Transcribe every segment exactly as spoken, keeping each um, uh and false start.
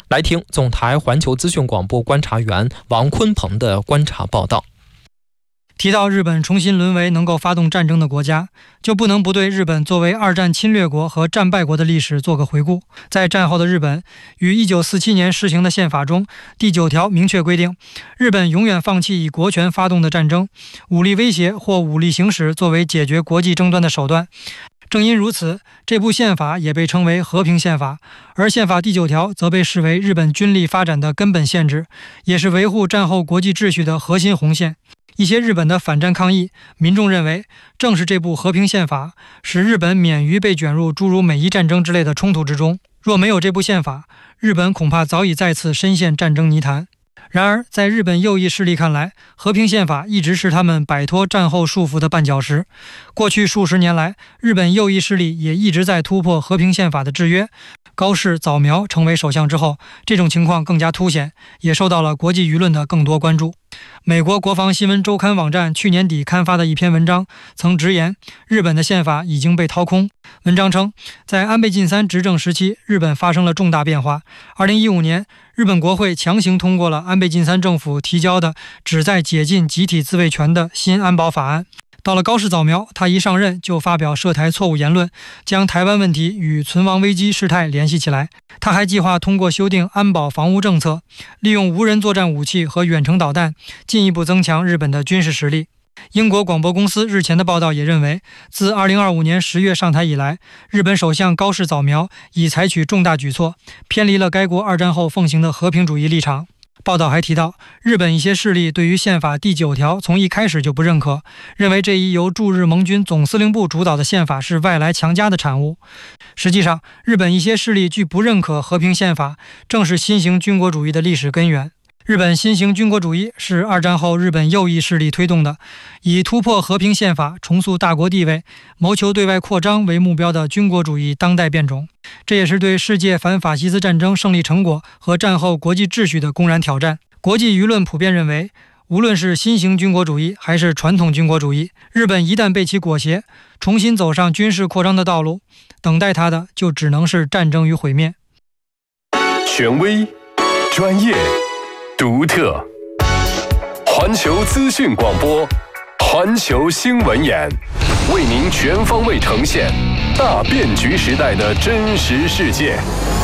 来听总台环球资讯广播观察员王坤鹏的观察报道。 提到日本重新沦为能够发动战争的国家，就不能不对日本作为二战侵略国和战败国的历史做个回顾。在战后的日本，于一九四七年施行的宪法中，第九条明确规定，日本永远放弃以国权发动的战争、武力威胁或武力行使作为解决国际争端的手段。正因如此，这部宪法也被称为和平宪法，而宪法第九条则被视为日本军力发展的根本限制，也是维护战后国际秩序的核心红线。一些日本的反战抗议民众认为，正是这部和平宪法使日本免于被卷入诸如美伊战争之类的冲突之中。若没有这部宪法，日本恐怕早已再次深陷战争泥潭。然而，在日本右翼势力看来，和平宪法一直是他们摆脱战后束缚的绊脚石。过去数十年来，日本右翼势力也一直在突破和平宪法的制约。高市早苗成为首相之后，这种情况更加凸显，也受到了国际舆论的更多关注。美国国防新闻周刊网站去年底刊发的一篇文章曾直言，日本的宪法已经被掏空。文章称，在安倍晋三执政时期，日本发生了重大变化。二零一五年，日本国会强行通过了安倍晋三政府提交的旨在解禁集体自卫权的新安保法案。到了高市早苗，他一上任就发表涉台错误言论，将台湾问题与存亡危机事态联系起来。他还计划通过修订安保防务政策，利用无人作战武器和远程导弹，进一步增强日本的军事实力。英国广播公司日前的报道也认为，自二零二五年十月上台以来，日本首相高市早苗已采取重大举措，偏离了该国二战后奉行的和平主义立场。报道还提到，日本一些势力对于宪法第九条从一开始就不认可，认为这一由驻日盟军总司令部主导的宪法是外来强加的产物。实际上，日本一些势力拒不认可和平宪法，正是新型军国主义的历史根源。日本新型军国主义是二战后日本右翼势力推动的，以突破和平宪法、重塑大国地位、谋求对外扩张为目标的军国主义当代变种。这也是对世界反法西斯战争胜利成果和战后国际秩序的公然挑战。国际舆论普遍认为，无论是新型军国主义还是传统军国主义，日本一旦被其裹挟，重新走上军事扩张的道路，等待它的就只能是战争与毁灭。 权威、专业、独特，环球资讯广播，环球新闻眼，为您全方位呈现大变局时代的真实世界。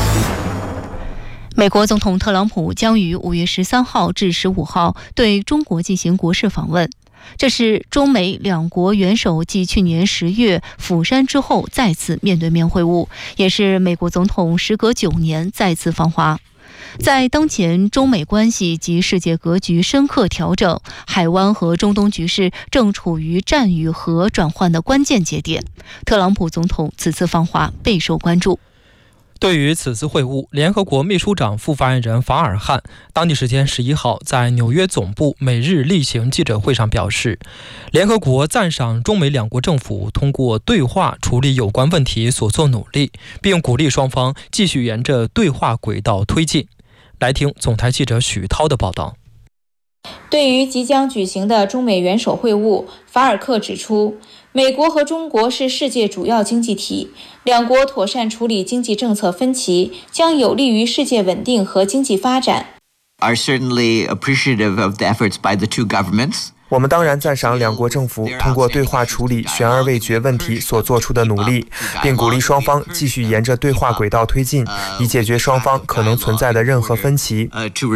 美国总统特朗普将于五月十三号至十五号对中国进行国事访问，这是中美两国元首继去年十月釜山之后再次面对面会晤，也是美国总统时隔九年再次访华。在当前中美关系及世界格局深刻调整，海湾和中东局势正处于战与和转换的关键节点，特朗普总统此次访华备受关注。 对于此次会晤，联合国秘书长副发言人法尔汉当地时间十一号在纽约总部每日例行记者会上表示，联合国赞赏中美两国政府通过对话处理有关问题所做努力，并鼓励双方继续沿着对话轨道推进。来听总台记者许涛的报道。 对于即将举行的中美元首会晤，法尔克指出，美国和中国是世界主要经济体，两国妥善处理经济政策分歧，将有利于世界稳定和经济发展。 Are certainly appreciative of the efforts by the two governments. 我们当然赞赏两国政府通过对话处理悬而未决问题所做出的努力，并鼓励双方继续沿着对话轨道推进，以解决双方可能存在的任何分歧。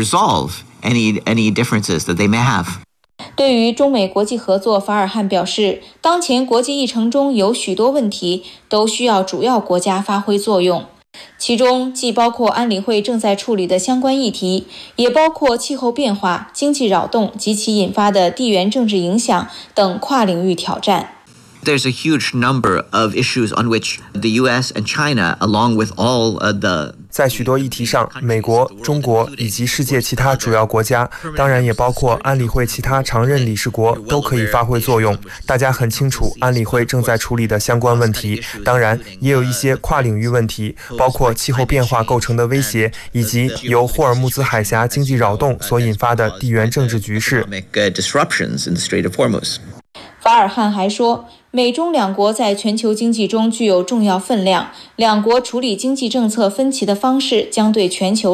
对于中美国际合作，法尔汉表示，当前国际议程中有许多问题都需要主要国家发挥作用，其中既包括安理会正在处理的相关议题，也包括气候变化、经济扰动及其引发的地缘政治影响等跨领域挑战。 There's a huge number of issues on which the U S and China, along with all the 在许多议题上，美国、中国以及世界其他主要国家，当然也包括安理会其他常任理事国，都可以发挥作用。大家很清楚安理会正在处理的相关问题，当然也有一些跨领域问题，包括气候变化构成的威胁，以及由霍尔木兹海峡经济扰动所引发的地缘政治局势。 法尔汉还说，美中两国在全球经济中具有重要分量，两国处理经济政策分歧的方式将对全球